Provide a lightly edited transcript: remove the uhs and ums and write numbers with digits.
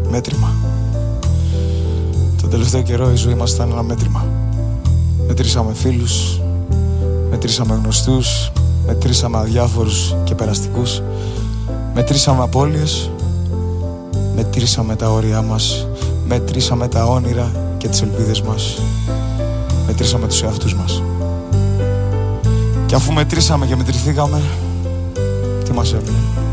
Μέτρημα. Τον τελευταίο καιρό η ζωή μας ήταν ένα μέτρημα. Μετρήσαμε φίλους, μετρήσαμε γνωστούς, μετρήσαμε αδιάφορους και περαστικούς, μετρήσαμε απώλειες, μετρήσαμε τα όρια μας, μετρήσαμε τα όνειρα και τις ελπίδες μας, μετρήσαμε τους εαυτούς μας. Και αφού μετρήσαμε και μετρηθήκαμε, τι μας έμεινε?